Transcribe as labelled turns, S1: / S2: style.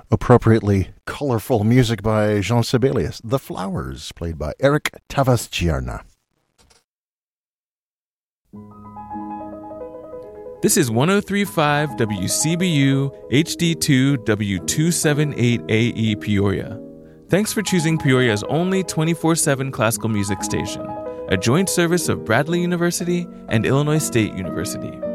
S1: Appropriately colorful music by Jean Sibelius. The Flowers, played by Eric Tavasciarna.
S2: This is 103.5 WCBU HD2 W278AE Peoria. Thanks for choosing Peoria's only 24/7 classical music station, a joint service of Bradley University and Illinois State University.